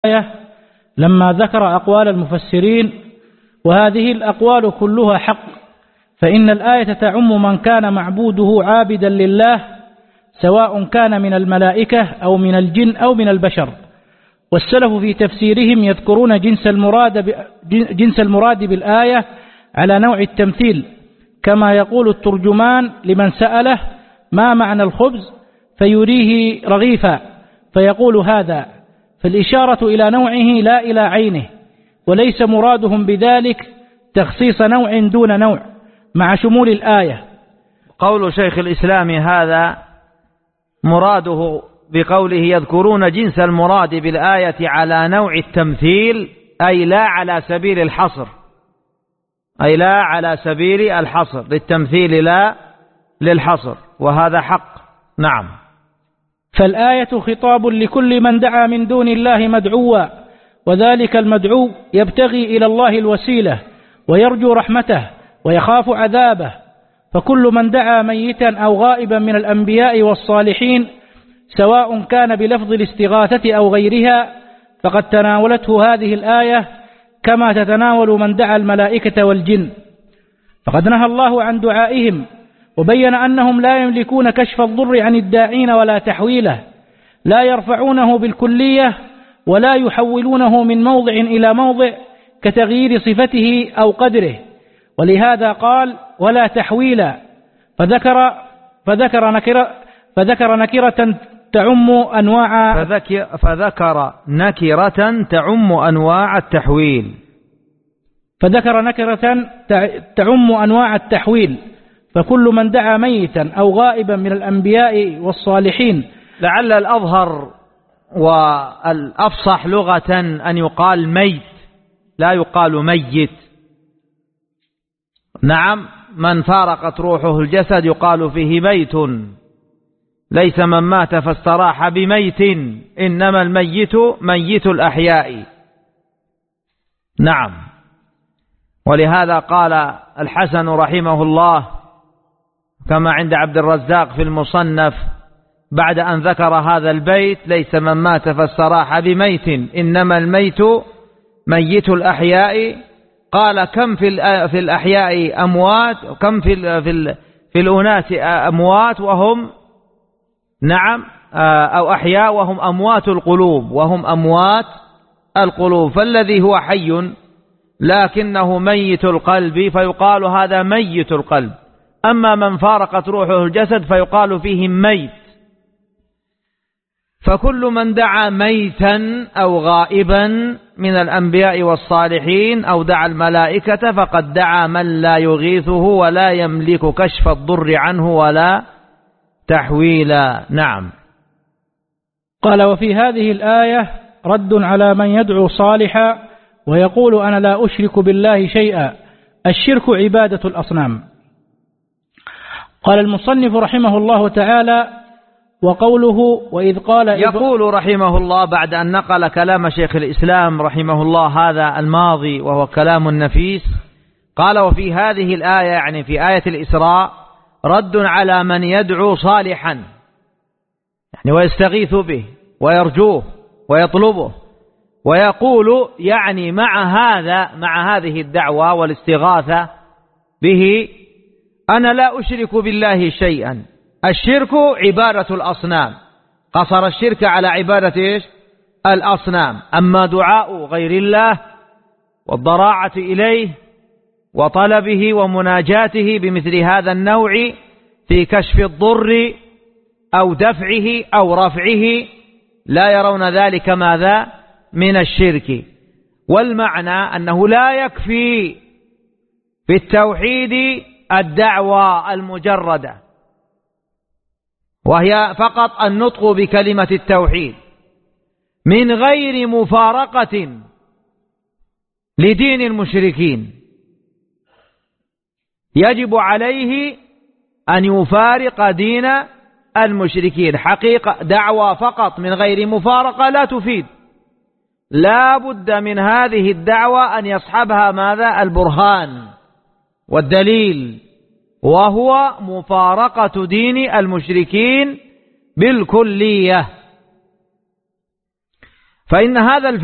لما ذكر أقوال المفسرين، وهذه الأقوال كلها حق، فإن الآية تعم من كان معبوده عابدا لله، سواء كان من الملائكة أو من الجن أو من البشر. والسلف في تفسيرهم يذكرون جنس المراد بالآية على نوع التمثيل، كما يقول الترجمان لمن سأله ما معنى الخبز فيريه رغيفا فيقول هذا، فالإشارة إلى نوعه لا إلى عينه، وليس مرادهم بذلك تخصيص نوع دون نوع مع شمول الآية. قول شيخ الإسلام هذا مراده بقوله يذكرون جنس المراد بالآية على نوع التمثيل، أي لا على سبيل الحصر، أي لا على سبيل الحصر، للتمثيل لا للحصر، وهذا حق. نعم. فالآية خطاب لكل من دعا من دون الله مدعوا، وذلك المدعو يبتغي إلى الله الوسيلة ويرجو رحمته ويخاف عذابه، فكل من دعا ميتا أو غائبا من الأنبياء والصالحين، سواء كان بلفظ الاستغاثة أو غيرها، فقد تناولته هذه الآية كما تتناول من دعا الملائكة والجن. فقد نهى الله عن دعائهم، وبين أنهم لا يملكون كشف الضر عن الداعين ولا تحويله، لا يرفعونه بالكلية ولا يحولونه من موضع إلى موضع كتغيير صفته أو قدره، ولهذا قال ولا تحويلا، فذكر نكرة تعم أنواع التحويل. فذكر نكرة تعم أنواع التحويل، فكل من دعا ميتا أو غائبا من الأنبياء والصالحين. لعل الأظهر والأفصح لغة أن يقال ميت، لا يقال ميت. نعم، من فارقت روحه الجسد يقال فيه ميت، ليس من مات فاستراح بميت، إنما الميت ميت الأحياء. نعم. ولهذا قال الحسن رحمه الله كما عند عبد الرزاق في المصنف بعد أن ذكر هذا البيت: ليس من مات فاستراح بميت إنما الميت ميت الأحياء. قال: كم في الأحياء أموات، كم في الأناس أموات وهم نعم أو أحياء وهم أموات القلوب، وهم أموات القلوب. فالذي هو حي لكنه ميت القلب فيقال هذا ميت القلب، أما من فارقت روحه الجسد فيقال فيه ميت. فكل من دعا ميتا أو غائبا من الأنبياء والصالحين أو دعا الملائكة فقد دعا من لا يغيثه ولا يملك كشف الضر عنه ولا تحويلا. نعم. قال: وفي هذه الآية رد على من يدعو صالحا ويقول أنا لا أشرك بالله شيئا، الشرك عبادة الأصنام. قال المصنف رحمه الله تعالى: وقوله وإذ قال يقول رحمه الله بعد أن نقل كلام شيخ الإسلام رحمه الله هذا الماضي وهو كلام نفيس، قال: وفي هذه الآية، يعني في آية الإسراء، رد على من يدعو صالحا، يعني ويستغيث به ويرجوه ويطلبه ويقول، يعني مع هذه الدعوة والاستغاثة به: أنا لا أشرك بالله شيئا. الشرك عبادة الأصنام، قصر الشرك على عبادة الأصنام. أما دعاء غير الله والضراعة إليه وطلبه ومناجاته بمثل هذا النوع في كشف الضر أو دفعه أو رفعه، لا يرون ذلك ماذا من الشرك. والمعنى أنه لا يكفي في التوحيد الدعوة المجردة، وهي فقط النطق بكلمة التوحيد من غير مفارقة لدين المشركين. يجب عليه أن يفارق دين المشركين. حقيقة دعوة فقط من غير مفارقة لا تفيد، لا بد من هذه الدعوة أن يصحبها ماذا؟ البرهان والدليل، وهو مفارقة دين المشركين بالكلية. فإن هذا